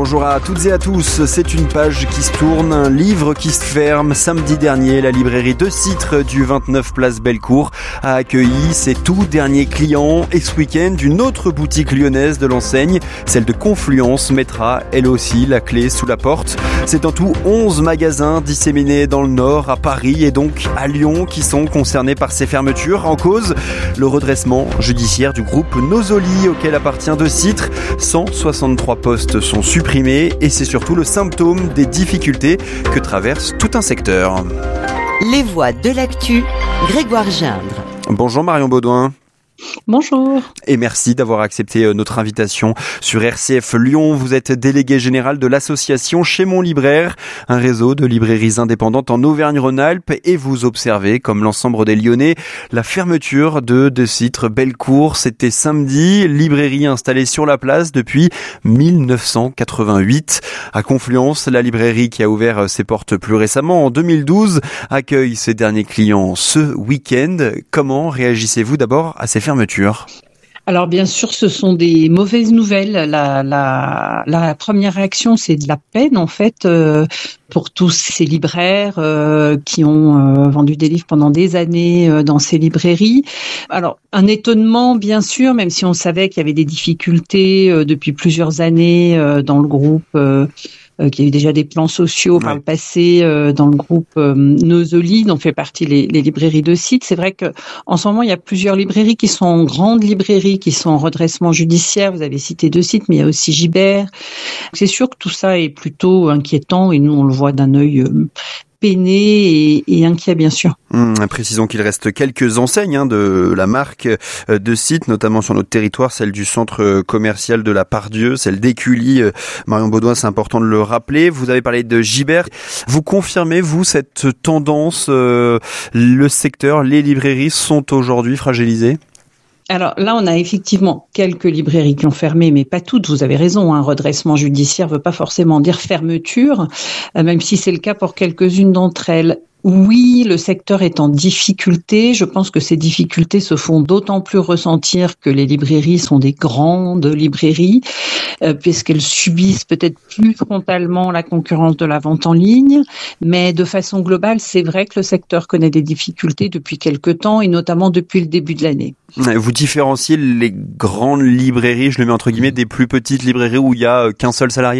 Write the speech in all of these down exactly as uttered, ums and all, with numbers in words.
Bonjour à toutes et à tous, c'est une page qui se tourne, un livre qui se ferme. Samedi dernier, la librairie De Citre du vingt-neuf place Bellecour a accueilli ses tout derniers clients. Et ce week-end, une autre boutique lyonnaise de l'enseigne, celle de Confluence, mettra elle aussi la clé sous la porte. C'est en tout onze magasins disséminés dans le Nord, à Paris et donc à Lyon qui sont concernés par ces fermetures. En cause, le redressement judiciaire du groupe Nosoli auquel appartient De Citre. cent soixante-trois postes sont supprimés et c'est surtout le symptôme des difficultés que traverse tout un secteur. Les voix de l'actu, Grégoire Gindre. Bonjour Marion Baudouin. Bonjour. Et merci d'avoir accepté notre invitation sur R C F Lyon. Vous êtes délégué général de l'association Chez Mon Libraire, un réseau de librairies indépendantes en Auvergne-Rhône-Alpes, et vous observez, comme l'ensemble des Lyonnais, la fermeture de De Citre Bellecour. C'était samedi, librairie installée sur la place depuis mille neuf cent quatre-vingt-huit. À Confluence, la librairie qui a ouvert ses portes plus récemment en deux mille douze accueille ses derniers clients ce week-end. Comment réagissez-vous d'abord à ces fermeture? Alors bien sûr, ce sont des mauvaises nouvelles. La, la, la première réaction, c'est de la peine en fait euh, pour tous ces libraires euh, qui ont euh, vendu des livres pendant des années euh, dans ces librairies. Alors un étonnement bien sûr, même si on savait qu'il y avait des difficultés euh, depuis plusieurs années euh, dans le groupe. Euh, Euh, qu'il y a eu déjà des plans sociaux par ouais. le passé euh, dans le groupe euh, Nosoli, dont fait partie les, les librairies De Citre. C'est vrai que en ce moment, il y a plusieurs librairies qui sont en grandes librairies, qui sont en redressement judiciaire. Vous avez cité De Citre, mais il y a aussi Gibert. C'est sûr que tout ça est plutôt inquiétant et nous, on le voit d'un œil euh, peiné et, et inquiet, bien sûr. Hum, précisons qu'il reste quelques enseignes hein, de la marque De Citre, notamment sur notre territoire, celle du centre commercial de la Pardieu, celle d'Écully. Marion Baudouin, c'est important de le rappeler. Vous avez parlé de Gibert. Vous confirmez, vous, cette tendance, euh, le secteur, les librairies sont aujourd'hui fragilisées ? Alors là, on a effectivement quelques librairies qui ont fermé, mais pas toutes. Vous avez raison, un redressement judiciaire veut pas forcément dire fermeture, euh, même si c'est le cas pour quelques-unes d'entre elles. Oui, le secteur est en difficulté. Je pense que ces difficultés se font d'autant plus ressentir que les librairies sont des grandes librairies, euh, puisqu'elles subissent peut-être plus frontalement la concurrence de la vente en ligne. Mais de façon globale, c'est vrai que le secteur connaît des difficultés depuis quelque temps, et notamment depuis le début de l'année. Vous différenciez les grandes librairies, je le mets entre guillemets, des plus petites librairies où il y a qu'un seul salarié ?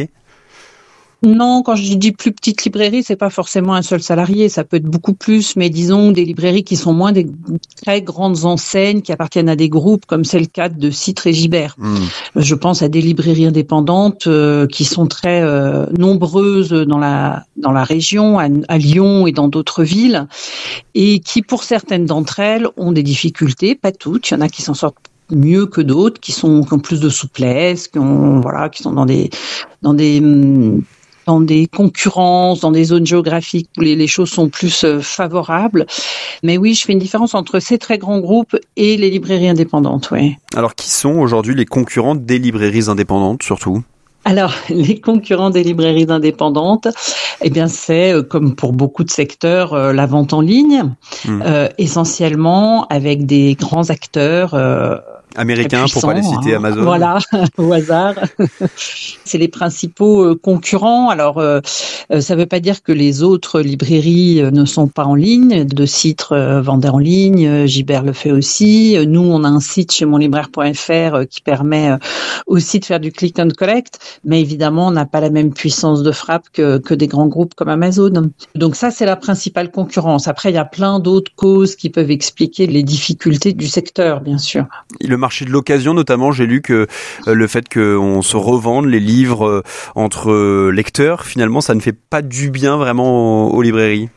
Non, quand je dis plus petite librairie, c'est pas forcément un seul salarié, ça peut être beaucoup plus, mais disons des librairies qui sont moins des très grandes enseignes qui appartiennent à des groupes, comme c'est le cas de Citre et Gibert. Mmh. Je pense à des librairies indépendantes euh, qui sont très euh, nombreuses dans la dans la région, à, à Lyon et dans d'autres villes, et qui, pour certaines d'entre elles, ont des difficultés, pas toutes. Il y en a qui s'en sortent mieux que d'autres, qui sont qui ont plus de souplesse, qui ont voilà, qui sont dans des dans des dans des concurrences, dans des zones géographiques où les, les choses sont plus euh, favorables. Mais oui, je fais une différence entre ces très grands groupes et les librairies indépendantes, oui. Alors, qui sont aujourd'hui les concurrents des librairies indépendantes, surtout ? Alors, les concurrents des librairies indépendantes, eh bien, c'est, euh, comme pour beaucoup de secteurs, euh, la vente en ligne, mmh. euh, essentiellement avec des grands acteurs euh, américains, pour pas les citer, hein. Amazon. Voilà, au hasard. C'est les principaux euh, concurrents. Alors, euh, ça ne veut pas dire que les autres librairies euh, ne sont pas en ligne. De Citre euh, vendait en ligne, euh, Gibert le fait aussi. Nous, on a un site chez mon libraire point f r euh, qui permet euh, aussi de faire du click and collect, mais évidemment, on n'a pas la même puissance de frappe que, que des grands groupes comme Amazon. Donc ça, c'est la principale concurrence. Après, il y a plein d'autres causes qui peuvent expliquer les difficultés du secteur, bien sûr. Le marché de l'occasion, notamment, j'ai lu que euh, le fait qu'on se revende les livres euh, entre euh, lecteurs, finalement, ça ne fait pas du bien vraiment aux, aux librairies.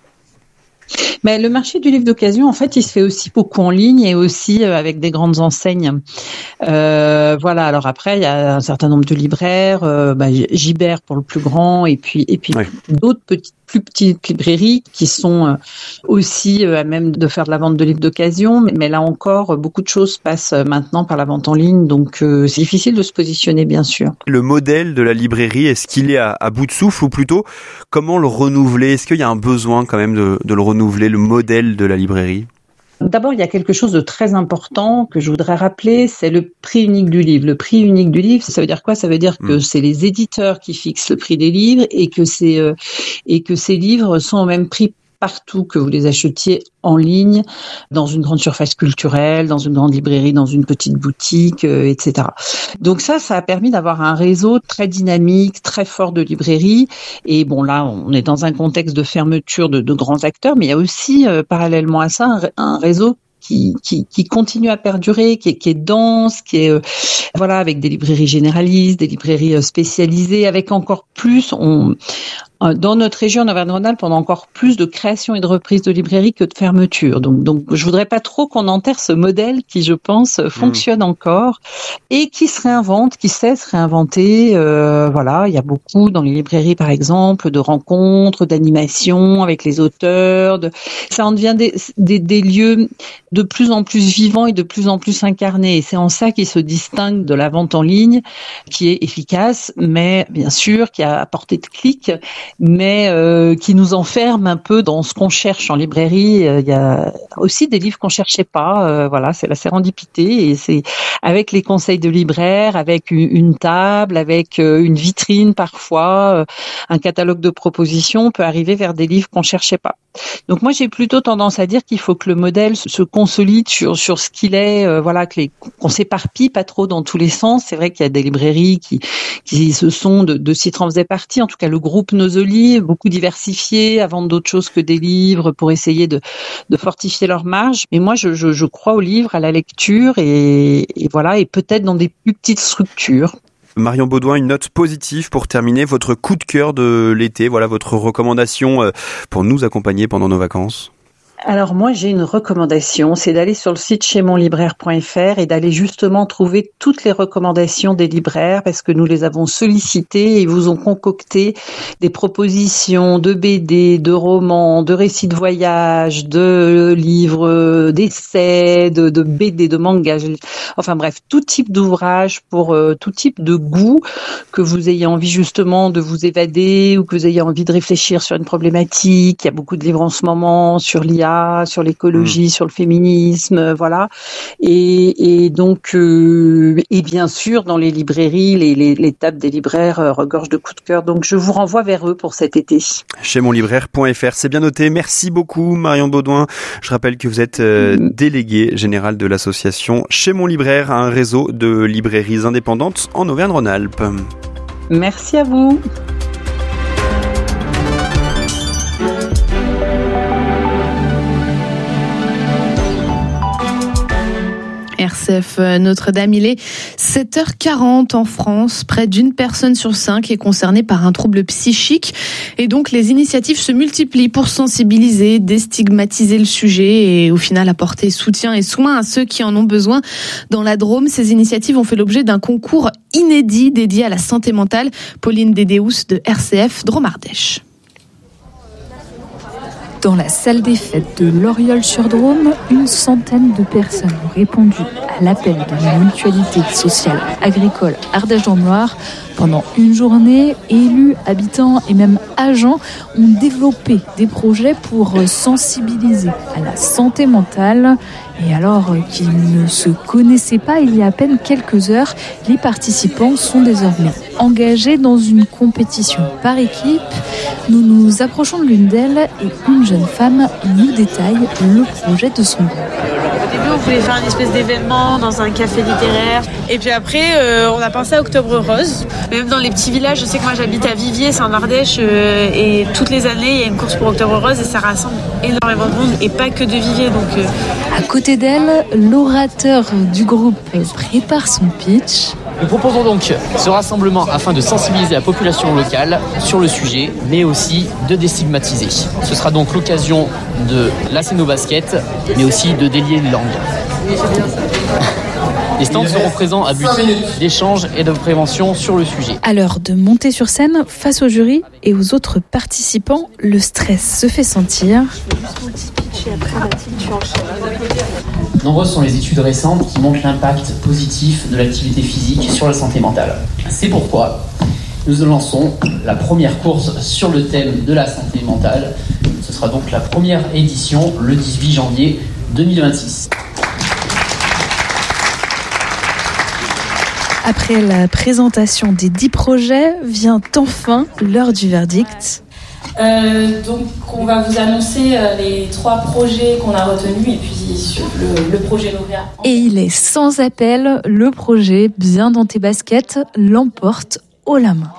Mais le marché du livre d'occasion, en fait, il se fait aussi beaucoup en ligne et aussi euh, avec des grandes enseignes. Euh, voilà. Alors après, il y a un certain nombre de libraires, euh, bah, Gibert pour le plus grand, et puis et puis ouais. d'autres petites, plus petites librairies qui sont aussi à même de faire de la vente de livres d'occasion. Mais là encore, beaucoup de choses passent maintenant par la vente en ligne, donc euh, c'est difficile de se positionner, bien sûr. Le modèle de la librairie, est-ce qu'il est à, à bout de souffle, ou plutôt comment le renouveler ? Est-ce qu'il y a un besoin quand même de, de le renouveler, le modèle de la librairie ? D'abord, il y a quelque chose de très important que je voudrais rappeler, c'est le prix unique du livre. Le prix unique du livre, ça veut dire quoi? Ça veut dire que mmh. c'est les éditeurs qui fixent le prix des livres et que c'est euh, et que ces livres sont au même prix partout, que vous les achetiez en ligne, dans une grande surface culturelle, dans une grande librairie, dans une petite boutique, euh, et cetera. Donc ça, ça a permis d'avoir un réseau très dynamique, très fort de librairies. Et bon, là, on est dans un contexte de fermeture de, de grands acteurs, mais il y a aussi, euh, parallèlement à ça, un, un réseau qui, qui, qui continue à perdurer, qui est, qui est dense, qui est euh, voilà, avec des librairies généralistes, des librairies euh, spécialisées, avec encore plus, on dans notre région, en Auvergne-Rhône-Alpes, on a encore plus de création et de reprise de librairies que de fermeture. Donc, donc, je voudrais pas trop qu'on enterre ce modèle qui, je pense, fonctionne mmh. encore et qui se réinvente, qui sait se réinventer. Euh, voilà, il y a beaucoup dans les librairies, par exemple, de rencontres, d'animations avec les auteurs. De... Ça en devient des, des, des lieux de plus en plus vivants et de plus en plus incarnés. Et c'est en ça qu'ils se distinguent de la vente en ligne, qui est efficace, mais bien sûr, qui a à portée de clic, mais euh, qui nous enferme un peu dans ce qu'on cherche en librairie. Il y a aussi des livres qu'on cherchait pas. Euh, voilà, c'est la sérendipité et c'est avec les conseils de libraires, avec une, une table, avec euh, une vitrine parfois, euh, un catalogue de propositions, on peut arriver vers des livres qu'on cherchait pas. Donc moi j'ai plutôt tendance à dire qu'il faut que le modèle se consolide sur sur ce qu'il est, euh, voilà, que les, qu'on s'éparpille pas trop dans tous les sens. C'est vrai qu'il y a des librairies qui qui se sont de, de Citran faisait partie, en tout cas le groupe Nosoli, beaucoup diversifié, à vendre d'autres choses que des livres pour essayer de de fortifier leur marge. Mais moi je je, je crois au livre, à la lecture et, et voilà, et peut-être dans des plus petites structures. Marion Baudouin, une note positive pour terminer, votre coup de cœur de l'été, voilà votre recommandation pour nous accompagner pendant nos vacances. Alors moi j'ai une recommandation, c'est d'aller sur le site chez mon libraire point f r et d'aller justement trouver toutes les recommandations des libraires parce que nous les avons sollicités et ils vous ont concocté des propositions de B D, de romans, de récits de voyage, de livres, d'essais, de, de B D, de manga, enfin bref, tout type d'ouvrage pour euh, tout type de goût, que vous ayez envie justement de vous évader ou que vous ayez envie de réfléchir sur une problématique. Il y a beaucoup de livres en ce moment sur l'I A, sur l'écologie, mmh. sur le féminisme, euh, voilà. Et, et donc, euh, et bien sûr, dans les librairies, les, les, les tables des libraires euh, regorgent de coups de cœur. Donc, je vous renvoie vers eux pour cet été. Chez mon libraire point f r, c'est bien noté. Merci beaucoup, Marion Baudouin. Je rappelle que vous êtes euh, mmh. déléguée générale de l'association Chez mon libraire, un réseau de librairies indépendantes en Auvergne-Rhône-Alpes. Merci à vous. R C F Notre-Dame, il est sept heures quarante en France. Près d'une personne sur cinq est concernée par un trouble psychique. Et donc, les initiatives se multiplient pour sensibiliser, déstigmatiser le sujet et au final apporter soutien et soin à ceux qui en ont besoin. Dans la Drôme, ces initiatives ont fait l'objet d'un concours inédit dédié à la santé mentale. Pauline Dédéus de R C F Drôme-Ardèche. Dans la salle des fêtes de Loriol-sur-Drôme, une centaine de personnes ont répondu à l'appel de la mutualité sociale agricole Ardèche dans le Noir. Pendant une journée, élus, habitants et même agents ont développé des projets pour sensibiliser à la santé mentale. Et alors qu'ils ne se connaissaient pas il y a à peine quelques heures, les participants sont désormais engagés dans une compétition par équipe. Nous nous approchons de l'une d'elles et une jeune femme nous détaille le projet de son groupe. Au début, on voulait faire une espèce d'événement dans un café littéraire. Et puis après, euh, on a pensé à Octobre Rose. Même dans les petits villages, je sais que moi j'habite à Viviers, c'est en Ardèche. Euh, et toutes les années, il y a une course pour Octobre Rose et ça rassemble énormément de monde. Et pas que de Viviers. Donc, euh... À côté d'elle, l'orateur du groupe prépare son pitch. Nous proposons donc ce rassemblement afin de sensibiliser la population locale sur le sujet, mais aussi de déstigmatiser. Ce sera donc l'occasion de lasser nos baskets, mais aussi de délier les langues. Les stands seront présents à but d'échange et de prévention sur le sujet. À l'heure de monter sur scène, face au jury et aux autres participants, le stress se fait sentir. Nombreuses sont les études récentes qui montrent l'impact positif de l'activité physique sur la santé mentale. C'est pourquoi nous lançons la première course sur le thème de la santé mentale. Ce sera donc la première édition le dix-huit janvier deux mille vingt-six. Après la présentation des dix projets, vient enfin l'heure du verdict. Euh, donc on va vous annoncer euh, les trois projets qu'on a retenus et puis sur le, le projet lauréat. Et il est sans appel, le projet Bien dans tes baskets l'emporte haut la main.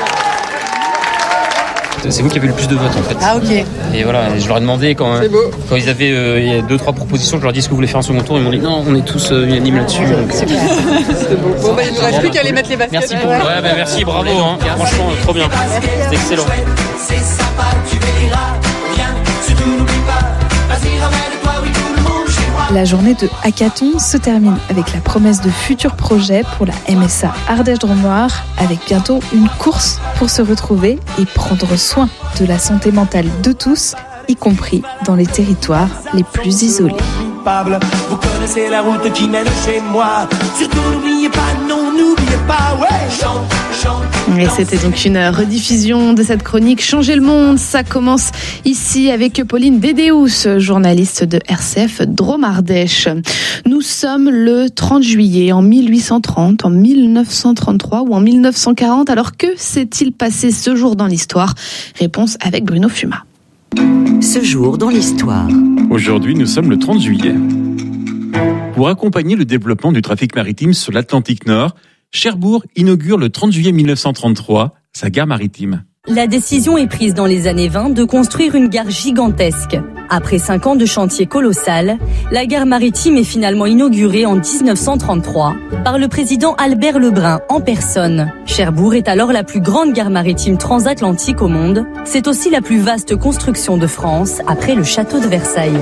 C'est vous qui avez le plus de votes en fait. Ah ok. Et voilà, je leur ai demandé quand, quand ils avaient euh, il y a deux trois propositions, je leur ai dit est-ce que vous voulez faire un second tour, ils m'ont dit non, on est tous euh, unanimes là-dessus. Donc, c'est bien. C'est beau. Bon bah il nous reste plus qu'à aller mettre les baskets. Merci pour. Ouais, ouais bah, merci, bravo hein. Franchement trop bien. C'était excellent. C'est sympa, tu verras. Viens, surtout n'oublie pas. Vas-y, ramène-toi, oui, tout le monde chez moi. La journée de hackathon se termine avec la promesse de futurs projets pour la M S A Ardèche-Drôme-Loire, avec bientôt une course pour se retrouver et prendre soin de la santé mentale de tous, y compris dans les territoires les plus isolés. Vous connaissez la route qui mène chez moi. Surtout n'oubliez pas, non, n'oubliez pas, ouais, chante, chante. Et c'était donc une rediffusion de cette chronique Changer le monde. Ça commence ici avec Pauline Dédéus, journaliste de R C F Drôme-Ardèche. Nous sommes le trente juillet en mille huit cent trente, en mille neuf cent trente-trois ou en mille neuf cent quarante. Alors que s'est-il passé ce jour dans l'histoire ? Réponse avec Bruno Fuma. Ce jour dans l'histoire. Aujourd'hui, nous sommes le trente juillet. Pour accompagner le développement du trafic maritime sur l'Atlantique Nord, Cherbourg inaugure le trente juillet mille neuf cent trente-trois sa gare maritime. La décision est prise dans les années vingt de construire une gare gigantesque. Après cinq ans de chantier colossal, la gare maritime est finalement inaugurée en dix-neuf cent trente-trois par le président Albert Lebrun en personne. Cherbourg est alors la plus grande gare maritime transatlantique au monde. C'est aussi la plus vaste construction de France après le château de Versailles.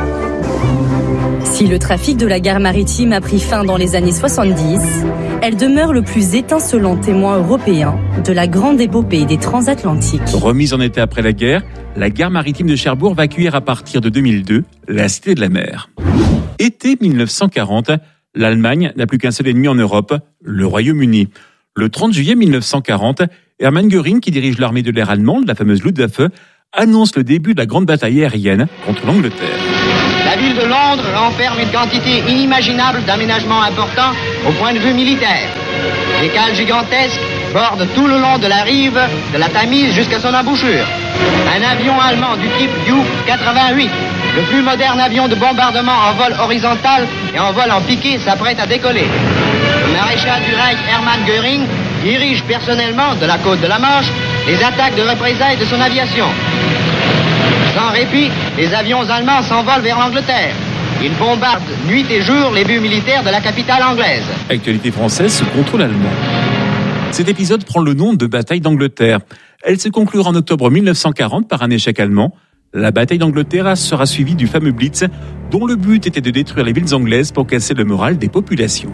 Si le trafic de la gare maritime a pris fin dans les années soixante-dix, elle demeure le plus étincelant témoin européen de la grande épopée des transatlantiques. Remise en état après la guerre, la gare maritime de Cherbourg va accueillir à partir de deux mille deux la Cité de la Mer. Été mille neuf cent quarante, l'Allemagne n'a plus qu'un seul ennemi en Europe, le Royaume-Uni. Le trente juillet mille neuf cent quarante, Hermann Göring, qui dirige l'armée de l'air allemande, la fameuse Luftwaffe, annonce le début de la grande bataille aérienne contre l'Angleterre. La ville de Londres renferme une quantité inimaginable d'aménagements importants au point de vue militaire. Des cales gigantesques bordent tout le long de la rive de la Tamise jusqu'à son embouchure. Un avion allemand du type U quatre-vingt-huit, le plus moderne avion de bombardement en vol horizontal et en vol en piqué, s'apprête à décoller. Le maréchal du Reich Hermann Göring dirige personnellement de la côte de la Manche les attaques de représailles de son aviation. Sans répit, les avions allemands s'envolent vers l'Angleterre. Ils bombardent nuit et jour les buts militaires de la capitale anglaise. Actualité française sous contrôle allemand. Cet épisode prend le nom de bataille d'Angleterre. Elle se conclura en octobre mille neuf cent quarante par un échec allemand. La bataille d'Angleterre sera suivie du fameux Blitz, dont le but était de détruire les villes anglaises pour casser le moral des populations.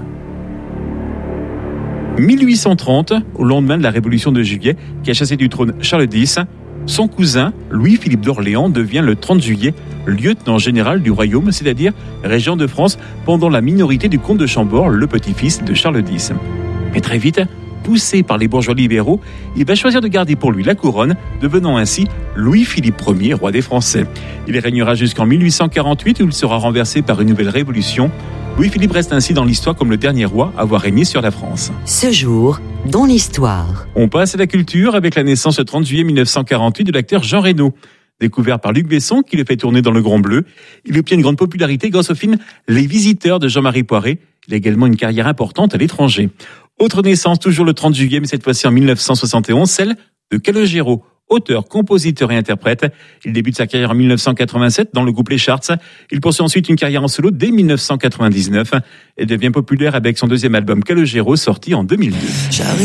mille huit cent trente, au lendemain de la Révolution de Juillet, qui a chassé du trône Charles X, son cousin, Louis-Philippe d'Orléans, devient le trente juillet lieutenant général du royaume, c'est-à-dire régent de France, pendant la minorité du comte de Chambord, le petit-fils de Charles X. Mais très vite, poussé par les bourgeois libéraux, il va choisir de garder pour lui la couronne, devenant ainsi Louis-Philippe Ier, roi des Français. Il régnera jusqu'en mille huit cent quarante-huit, où il sera renversé par une nouvelle révolution. Louis-Philippe reste ainsi dans l'histoire comme le dernier roi à avoir régné sur la France. Ce jour, dans l'histoire. On passe à la culture avec la naissance le trente juillet mille neuf cent quarante-huit de l'acteur Jean Reno. Découvert par Luc Besson, qui le fait tourner dans Le Grand Bleu, il obtient une grande popularité grâce au film Les Visiteurs de Jean-Marie Poiré. Il a également une carrière importante à l'étranger. Autre naissance, toujours le trente juillet, mais cette fois-ci en mille neuf cent soixante et onze, celle de Calogero. Auteur, compositeur et interprète. Il débute sa carrière en mille neuf cent quatre-vingt-sept dans le groupe Les Charts. Il poursuit ensuite une carrière en solo dès mille neuf cent quatre-vingt-dix-neuf et devient populaire avec son deuxième album Calogero sorti en deux mille deux.